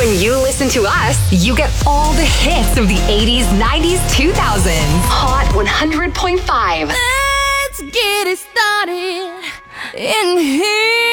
When you listen to us, you get all the hits of the 80s, 90s, 2000s. Hot 100.5. Let's get it started in here.